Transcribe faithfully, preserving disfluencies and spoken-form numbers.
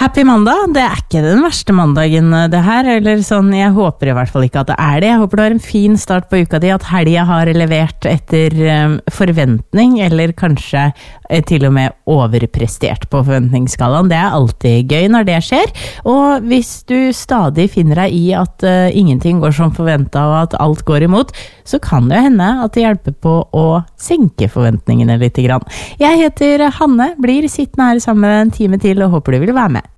Happy mandag, det er ikke den verste mandagen det her, eller sånn, jeg håper i hvert fall ikke at det er det. Jeg håper du har en fin start på uka di, at helga har levert etter um, forventning, eller kanskje eh, til og med overprestert på forventningsskalaen. Det er alltid gøy når det skjer, og hvis du stadig finner deg i at uh, ingenting går som forventet og at alt går imot, så kan det hende at det hjelper på å senke forventningene litt grann. Jeg heter Hanne, blir sittende her sammen en time til og håper du vil være med.